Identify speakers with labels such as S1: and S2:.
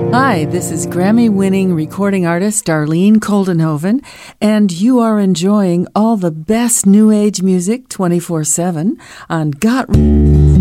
S1: Hi, this is Grammy-winning recording artist Darlene Koldenhoven, and you are enjoying all the best New Age music 24/7 on Got